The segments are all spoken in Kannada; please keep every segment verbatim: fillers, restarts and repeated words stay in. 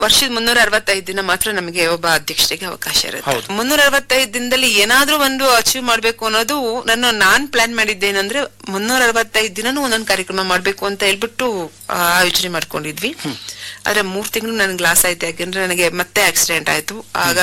ವರ್ಷದ ಮುನ್ನೂರ ಅರವತ್ತೈದು ದಿನ ಮಾತ್ರ ನಮಗೆ ಒಬ್ಬ ಅಧ್ಯಕ್ಷರಿಗೆ ಅವಕಾಶ ಇರುತ್ತೆ. ಮುನ್ನೂರ ಅರವತ್ತೈದು ದಿನದಲ್ಲಿ ಏನಾದ್ರೂ ಒಂದು ಅಚೀವ್ ಮಾಡ್ಬೇಕು ಅನ್ನೋದು ನನ್ನ ನಾನ್ ಪ್ಲಾನ್ ಮಾಡಿದ್ದೇನಂದ್ರೆ ಮುನ್ನೂರ ಅರವತ್ತೈದು ದಿನನೂ ಒಂದೊಂದು ಕಾರ್ಯಕ್ರಮ ಮಾಡ್ಬೇಕು ಅಂತ ಹೇಳ್ಬಿಟ್ಟು ಆಯೋಜನೆ ಮಾಡ್ಕೊಂಡಿದ್ವಿ. ಆದ್ರೆ ಮೂರ್ ತಿಂಗಳು ನನ್ಗೆ ಲಾಸ್ ಆಯ್ತು, ಯಾಕಂದ್ರೆ ನನಗೆ ಮತ್ತೆ ಆಕ್ಸಿಡೆಂಟ್ ಆಯ್ತು. ಆಗ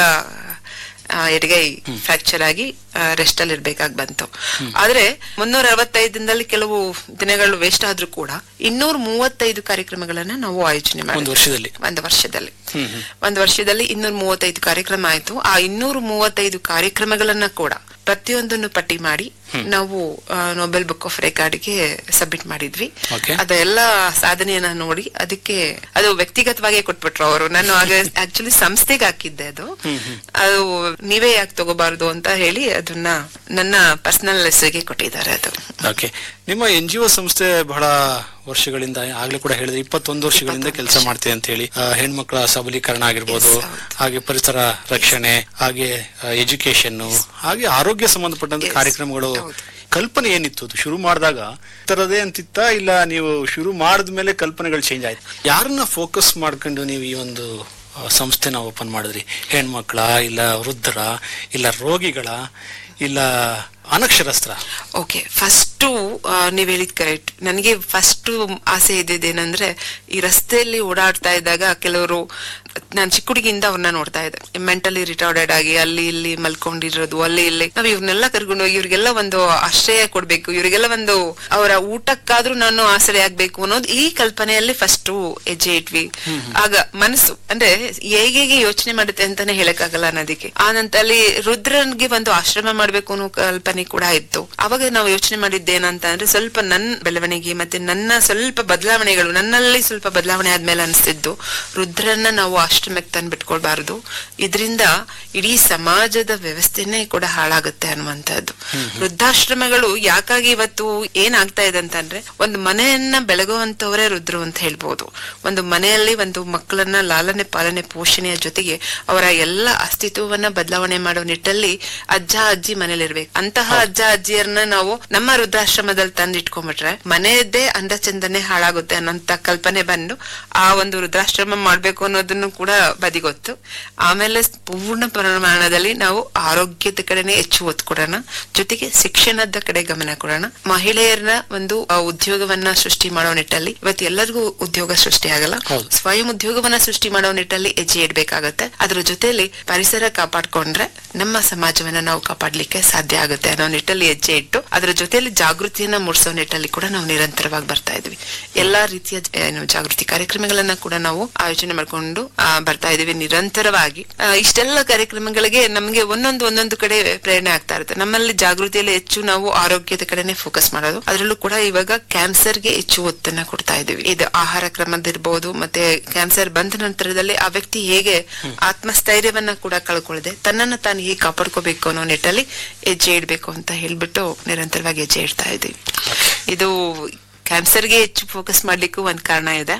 ಎಡಗೈ ಫ್ರಾಕ್ಚರ್ ಆಗಿ ರೆಸ್ಟ್ ಅಲ್ಲಿ ಇರ್ಬೇಕಾಗಿ ಬಂತು. ಆದ್ರೆ ಮುನ್ನೂರ ಅರವತ್ತೈದು ದಿನದಲ್ಲಿ ಕೆಲವು ದಿನಗಳು ವೇಸ್ಟ್ ಆದ್ರೂ ಕೂಡ ಇನ್ನೂರ ಮೂವತ್ತೈದು ಕಾರ್ಯಕ್ರಮಗಳನ್ನ ನಾವು ಆಯೋಜನೆ ಮಾಡಿದ್ವಿ ಒಂದು ವರ್ಷದಲ್ಲಿ. ಒಂದು ವರ್ಷದಲ್ಲಿ ಇನ್ನೂರ ಮೂವತ್ತೈದು ಕಾರ್ಯಕ್ರಮ ಆಯ್ತು. ಆ ಇನ್ನೂರ ಮೂವತ್ತೈದು ಕಾರ್ಯಕ್ರಮಗಳನ್ನ ಕೂಡ ಪ್ರತಿಯೊಂದನ್ನು ಪಟ್ಟಿ ಮಾಡಿ ನಾವು ನೊಬೆಲ್ ಬುಕ್ ಆಫ್ ರೆಕಾರ್ಡ್ಗೆ ಸಬ್ಮಿಟ್ ಮಾಡಿದ್ವಿ. ಅದೆಲ್ಲ ಸಾಧನೆಯನ್ನ ನೋಡಿ ಅದಕ್ಕೆ ಅದು ವ್ಯಕ್ತಿಗತವಾಗಿ ಕೊಟ್ಬಿಟ್ರು ಅವರು. ನಾನು ಆಗ ಆಕ್ಚುಲಿ ಸಂಸ್ಥೆಗೆ ಹಾಕಿದ್ದೆ, ಅದು ಅದು ನೀವೇ ಯಾಕೆ ತಗೋಬಾರದು ಅಂತ ಹೇಳಿ ಅದನ್ನ ನನ್ನ ಪರ್ಸನಲ್ ಹೆಸರಿಗೆ ಕೊಟ್ಟಿದ್ದಾರೆ. ಅದು ಓಕೆ. ನಿಮ್ಮ ಎನ್ ಜಿ ಒ ಸಂಸ್ಥೆ ಬಹಳ ವರ್ಷಗಳಿಂದ, ಆಗ್ಲೇ ಕೂಡ ಹೇಳಿದ್ರೆ ಇಪ್ಪತ್ತೊಂದು ವರ್ಷಗಳಿಂದ ಕೆಲಸ ಮಾಡ್ತೀವಿ ಅಂತ ಹೇಳಿ. ಹೆಣ್ಮಕ್ಳ ಸಬಲೀಕರಣ ಆಗಿರ್ಬೋದು, ಹಾಗೆ ಪರಿಸರ ರಕ್ಷಣೆ, ಹಾಗೆ ಎಜುಕೇಶನ್, ಹಾಗೆ ಆರೋಗ್ಯ ಸಂಬಂಧಪಟ್ಟಂತ ಕಾರ್ಯಕ್ರಮಗಳು. ಕಲ್ಪನೆ ಏನಿತ್ತು ಅದು ಶುರು ಮಾಡಿದಾಗ ತರದೇ ಅಂತಿತ್ತ, ಇಲ್ಲ ನೀವು ಶುರು ಮಾಡಿದ್ಮೇಲೆ ಕಲ್ಪನೆಗಳು ಚೇಂಜ್ ಆಯ್ತು? ಯಾರನ್ನ ಫೋಕಸ್ ಮಾಡ್ಕೊಂಡು ನೀವು ಈ ಒಂದು ಸಂಸ್ಥೆನ ಓಪನ್ ಮಾಡಿದ್ರಿ? ಹೆಣ್ಮಕ್ಳ, ಇಲ್ಲ ವೃದ್ಧರ, ಇಲ್ಲ ರೋಗಿಗಳ, ಇಲ್ಲ ಅನಕ್ಷರಸ್ತ್ರ? ಓಕೆ, ಫಸ್ಟ್ ನೀವ್ ಹೇಳಿದ್ ಕರೆಕ್ಟ್. ನನಗೆ ಫಸ್ಟ್ ಆಸೆ ಇದ್ದೇನಂದ್ರೆ ಈ ರಸ್ತೆಯಲ್ಲಿ ಓಡಾಡ್ತಾ ಇದ್ದಾಗ ಕೆಲವರು, ನಾನು ಚಿಕ್ಕ ಹುಡುಗಿಯಿಂದ ಅವ್ರನ್ನ ನೋಡ್ತಾ ಇದ್ದೆ, ಮೆಂಟಲಿ ರಿಟಾರ್ಡೆಡ್ ಆಗಿ ಅಲ್ಲಿ ಇಲ್ಲಿ ಮಲ್ಕೊಂಡಿರೋದು, ಅಲ್ಲಿ ಇಲ್ಲಿ. ನಾವ್ ಇವ್ರನ್ನೆಲ್ಲ ಕರ್ಕೊಂಡು ಹೋಗಿ ಇವ್ರಿಗೆಲ್ಲ ಒಂದು ಆಶ್ರಯ ಕೊಡ್ಬೇಕು, ಇವ್ರಿಗೆಲ್ಲ ಒಂದು ಅವರ ಊಟಕ್ಕಾದ್ರೂ ನಾನು ಆಸರೆ ಆಗ್ಬೇಕು ಅನ್ನೋದು ಈ ಕಲ್ಪನೆಯಲ್ಲಿ ಫಸ್ಟ್ ಹೆಜ್ಜೆ ಇಟ್ವಿ. ಆಗ ಮನಸ್ಸು ಅಂದ್ರೆ ಹೇಗೆ ಯೋಚನೆ ಮಾಡುತ್ತೆ ಅಂತಾನೆ ಹೇಳಕ್ಕಾಗಲ್ಲ ಅನ್ನೋದಕ್ಕೆ. ಆ ನಂತರಲ್ಲಿ ರುದ್ರನ್ಗೆ ಒಂದು ಆಶ್ರಮ ಮಾಡ್ಬೇಕು ಅನ್ನೋ ಕಲ್ಪನೆ ಕೂಡ ಇತ್ತು. ಅವಾಗ ನಾವು ಯೋಚನೆ ಮಾಡಿದ್ದೇನಂತ ಅಂದ್ರೆ ಸ್ವಲ್ಪ ನನ್ನ ಬೆಳವಣಿಗೆ ಮತ್ತೆ ನನ್ನ ಸ್ವಲ್ಪ ಬದಲಾವಣೆಗಳು, ನನ್ನಲ್ಲಿ ಸ್ವಲ್ಪ ಬದಲಾವಣೆ ಆದ್ಮೇಲೆ ಅನಿಸ್ತಿದ್ದು ರುದ್ರನ್ನ ನಾವು ಆಶ್ರಮಕ್ಕೆ ತಂದು ಬಿಟ್ಕೊಳ್ಬಾರ್ದು, ಇದರಿಂದ ಇಡೀ ಸಮಾಜದ ವ್ಯವಸ್ಥೆನೇ ಕೂಡ ಹಾಳಾಗುತ್ತೆ ಅನ್ನುವಂಥದ್ದು. ವೃದ್ಧಾಶ್ರಮಗಳು ಯಾಕಾಗಿ ಇವತ್ತು ಏನಾಗ್ತಾ ಇದೆ ಅಂತಂದ್ರೆ, ಒಂದು ಮನೆಯನ್ನ ಬೆಳಗುವಂತವರೇ ರುದ್ರು ಅಂತ ಹೇಳ್ಬೋದು. ಒಂದು ಮನೆಯಲ್ಲಿ ಒಂದು ಮಕ್ಕಳನ್ನ ಲಾಲನೆ ಪಾಲನೆ ಪೋಷಣೆಯ ಜೊತೆಗೆ ಅವರ ಎಲ್ಲ ಅಸ್ತಿತ್ವವನ್ನ ಬದಲಾವಣೆ ಮಾಡೋ ನಿಟ್ಟಲ್ಲಿ ಅಜ್ಜ ಅಜ್ಜಿ ಮನೇಲಿರ್ಬೇಕು. ಅಂತಹ ಅಜ್ಜ ಅಜ್ಜಿಯರನ್ನ ನಾವು ನಮ್ಮ ವೃದ್ಧಾಶ್ರಮದಲ್ಲಿ ತಂದು ಇಟ್ಕೊಂಡ್ಬಿಟ್ರೆ ಮನೆಯದ್ದೇ ಅಂದ ಚಂದನೆ ಹಾಳಾಗುತ್ತೆ ಅನ್ನೋಂತ ಕಲ್ಪನೆ ಬಂದು ಆ ಒಂದು ವೃದ್ಧಾಶ್ರಮ ಮಾಡ್ಬೇಕು ಅನ್ನೋದನ್ನು ಕೂಡ ಬದಿಗೊತ್ತು. ಆಮೇಲೆ ಪೂರ್ಣ ಪ್ರಮಾಣದಲ್ಲಿ ನಾವು ಆರೋಗ್ಯದ ಕಡೆನೆ ಹೆಚ್ಚು ಒತ್ತು ಕೊಡೋಣ, ಜೊತೆಗೆ ಶಿಕ್ಷಣದ ಕಡೆ ಗಮನ ಕೊಡೋಣ. ಮಹಿಳೆಯರನ್ನ ಒಂದು ಉದ್ಯೋಗವನ್ನ ಸೃಷ್ಟಿ ಮಾಡೋ ನಿಟ್ಟಲ್ಲಿ, ಇವತ್ತು ಎಲ್ಲರಿಗೂ ಉದ್ಯೋಗ ಸೃಷ್ಟಿ ಆಗಲ್ಲ, ಸ್ವಯಂ ಉದ್ಯೋಗವನ್ನ ಸೃಷ್ಟಿ ಮಾಡೋ ನಿಟ್ಟಲ್ಲಿ ಹೆಜ್ಜೆ ಇಡ್ಬೇಕಾಗತ್ತೆ. ಅದ್ರ ಜೊತೆಲಿ ಪರಿಸರ ಕಾಪಾಡ್ಕೊಂಡ್ರೆ ನಮ್ಮ ಸಮಾಜವನ್ನ ನಾವು ಕಾಪಾಡ್ಲಿಕ್ಕೆ ಸಾಧ್ಯ ಆಗುತ್ತೆ ಅನ್ನೋ ನಿಟ್ಟಲ್ಲಿ ಹೆಜ್ಜೆ ಇಟ್ಟು ಅದ್ರ ಜೊತೆಲಿ ಜಾಗೃತಿಯನ್ನ ಮೂಡಿಸೋ ನಿಟ್ಟಲ್ಲಿ ಕೂಡ ನಾವು ನಿರಂತರವಾಗಿ ಬರ್ತಾ ಇದ್ವಿ. ಎಲ್ಲಾ ರೀತಿಯ ಏನು ಜಾಗೃತಿ ಕಾರ್ಯಕ್ರಮಗಳನ್ನ ಕೂಡ ನಾವು ಆಯೋಜನೆ ಮಾಡ್ಕೊಂಡು ಬರ್ತಾ ಇದೀವಿ ನಿರಂತರವಾಗಿ. ಇಷ್ಟೆಲ್ಲ ಕಾರ್ಯಕ್ರಮಗಳಿಗೆ ನಮ್ಗೆ ಒಂದೊಂದು ಒಂದೊಂದು ಕಡೆ ಪ್ರೇರಣೆ ಆಗ್ತಾ ಇರುತ್ತೆ. ನಮ್ಮಲ್ಲಿ ಜಾಗೃತಿಯಲ್ಲಿ ಹೆಚ್ಚು ನಾವು ಆರೋಗ್ಯದ ಕಡೆನೆ ಫೋಕಸ್ ಮಾಡೋದು. ಅದರಲ್ಲೂ ಕೂಡ ಇವಾಗ ಕ್ಯಾನ್ಸರ್ಗೆ ಹೆಚ್ಚು ಒತ್ತನ್ನ ಕೊಡ್ತಾ ಇದೀವಿ. ಇದು ಆಹಾರ ಕ್ರಮದಿರ್ಬಹುದು, ಮತ್ತೆ ಕ್ಯಾನ್ಸರ್ ಬಂದ ನಂತರದಲ್ಲಿ ಆ ವ್ಯಕ್ತಿ ಹೇಗೆ ಆತ್ಮಸ್ಥೈರ್ಯವನ್ನ ಕೂಡ ಕಳ್ಕೊಳ್ಳದೆ ತನ್ನನ್ನ ತಾನು ಹೇಗೆ ಕಾಪಾಡ್ಕೋಬೇಕು ಅನ್ನೋ ನಿಟ್ಟಲ್ಲಿ ಹೆಜ್ಜೆ ಇಡ್ಬೇಕು ಅಂತ ಹೇಳ್ಬಿಟ್ಟು ನಿರಂತರವಾಗಿ ಹೆಜ್ಜೆ ಇಡ್ತಾ ಇದೀವಿ. ಇದು ಕ್ಯಾನ್ಸರ್ಗೆ ಹೆಚ್ಚು ಫೋಕಸ್ ಮಾಡ್ಲಿಕ್ಕೂ ಒಂದ್ ಕಾರಣ ಇದೆ.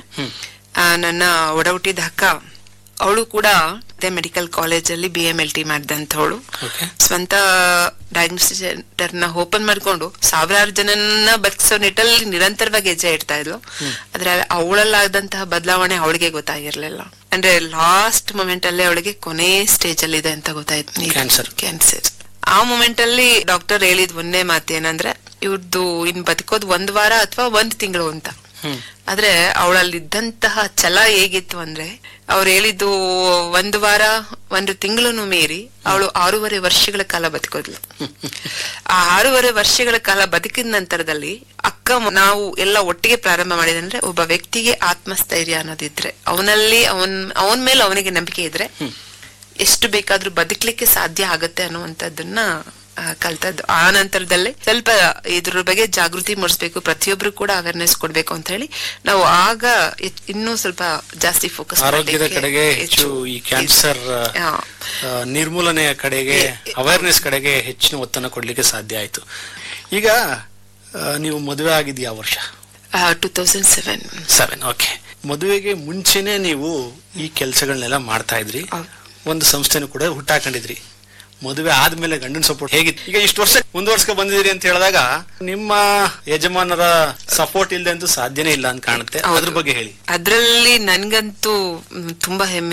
ನನ್ನ ಒಡ ಹುಟ್ಟಿದ ಅಕ್ಕ, ಅವಳು ಕೂಡ ಮೆಡಿಕಲ್ ಕಾಲೇಜ್ ಅಲ್ಲಿ ಬಿ ಎಂ ಎಲ್ ಟಿ ಮಾಡಿದಂಥವಳು. ಸ್ವಂತ ಡಯಾಗ್ನೋಸ್ಟಿಕ್ ಸೆಂಟರ್ ನ ಓಪನ್ ಮಾಡ್ಕೊಂಡು ಸಾವಿರಾರು ಜನನ್ನ ಬದುಕಿಸೋ ನಿಟ್ಟಲ್ಲಿ ನಿರಂತರವಾಗಿ ಹೆಜ್ಜೆ ಇಡ್ತಾ ಇದ್ಲು. ಆದ್ರೆ ಅವಳಲ್ಲಾದಂತಹ ಬದಲಾವಣೆ ಅವಳಿಗೆ ಗೊತ್ತಾಗಿರ್ಲಿಲ್ಲ. ಅಂದ್ರೆ ಲಾಸ್ಟ್ ಮೊಮೆಂಟ್ ಅಲ್ಲೇ ಅವಳಿಗೆ ಕೊನೆ ಸ್ಟೇಜ್ ಅಲ್ಲಿ ಇದೆ ಅಂತ ಗೊತ್ತಾಯ್ತು, ಕ್ಯಾನ್ಸರ್ ಕ್ಯಾನ್ಸರ್ ಆ ಮೂಮೆಂಟ್ ಅಲ್ಲಿ ಡಾಕ್ಟರ್ ಹೇಳಿದ್ ಒಂದೇ ಮಾತೇನಂದ್ರೆ, ಇವ್ರದ್ದು ಇನ್ ಬದುಕೋದ್ ಒಂದ್ ವಾರ ಅಥವಾ ಒಂದ್ ತಿಂಗಳು ಅಂತ. ಆದ್ರೆ ಅವಳಲ್ಲಿದ್ದಂತಹ ಛಲ ಹೇಗಿತ್ತು ಅಂದ್ರೆ, ಅವ್ರು ಹೇಳಿದ್ದು ಒಂದು ವಾರ ಒಂದು ತಿಂಗಳು ಮೀರಿ ಅವಳು ಆರೂವರೆ ವರ್ಷಗಳ ಕಾಲ ಬದುಕೋದ್ಲು. ಆ ಆರೂವರೆ ವರ್ಷಗಳ ಕಾಲ ಬದುಕಿದ ನಂತರದಲ್ಲಿ ಅಕ್ಕ ನಾವು ಎಲ್ಲ ಒಟ್ಟಿಗೆ ಪ್ರಾರಂಭ ಮಾಡಿದಂದ್ರೆ, ಒಬ್ಬ ವ್ಯಕ್ತಿಗೆ ಆತ್ಮಸ್ಥೈರ್ಯ ಅನ್ನೋದಿದ್ರೆ, ಅವನಲ್ಲಿ ಅವನ್ ಅವನ ಮೇಲೆ ಅವನಿಗೆ ನಂಬಿಕೆ ಇದ್ರೆ ಎಷ್ಟು ಬೇಕಾದ್ರೂ ಬದುಕಲಿಕ್ಕೆ ಸಾಧ್ಯ ಆಗತ್ತೆ ಅನ್ನುವಂಥದ್ದನ್ನ ಕಲ್ತದ್ದು. ಆ ನಂತರದಲ್ಲೇ ಸ್ವಲ್ಪ ಇದ್ರ ಬಗ್ಗೆ ಜಾಗೃತಿ ಮೂಡಿಸ್ಬೇಕು, ಪ್ರತಿಯೊಬ್ರು ಕೂಡ ಅವೇರ್ನೆಸ್ ಕೊಡ್ಬೇಕು ಅಂತ ಹೇಳಿ ನಾವು ಆಗ ಇನ್ನೂ ಸ್ವಲ್ಪ ಜಾಸ್ತಿ ಫೋಕಸ್ ಆರೋಗ್ಯದ ಕಡೆಗೆ ಹೆಚ್ಚು, ಈ ಕ್ಯಾನ್ಸರ್ ನಿರ್ಮೂಲನೆಯ ಕಡೆಗೆ, ಅವೇರ್ನೆಸ್ ಕಡೆಗೆ ಹೆಚ್ಚಿನ ಒತ್ತನ್ನು ಕೊಡ್ಲಿಕ್ಕೆ ಸಾಧ್ಯ ಆಯ್ತು. ಈಗ ನೀವು ಮದುವೆ ಆಗಿದ್ ಯಾವ ವರ್ಷ? Two thousand seven seven okay. ಮದುವೆಗೆ ಮುಂಚೆನೆ ನೀವು ಈ ಕೆಲಸಗಳನ್ನೆಲ್ಲ ಮಾಡ್ತಾ ಇದ್ರಿ, ಒಂದು ಸಂಸ್ಥೆನೂ ಕೂಡ ಹುಟ್ಟಾಕೊಂಡಿದ್ರಿ. ಮದುವೆ ಆದ್ಮೇಲೆ ಗಂಡನ ಸಪೋರ್ಟ್ ಹೇಗಿತ್ತು? ಈಗ ಇಷ್ಟು ವರ್ಷ ಮುಂದುವರ್ಸ್ಕೊ ಬಂದಿದ್ದೀರಿ ಅಂತ ಹೇಳಿದಾಗ ನಿಮ್ಮ ಯಜಮಾನರ ಸಪೋರ್ಟ್ ಇಲ್ಲದೆ ಅಂತೂ ಸಾಧ್ಯನೇ ಇಲ್ಲ ಅಂತ ಕಾಣುತ್ತೆ. ಅದ್ರ ಬಗ್ಗೆ ಹೇಳಿ. ಅದ್ರಲ್ಲಿ ನನ್ಗಂತೂ ತುಂಬಾ ಹೆಮ್ಮೆ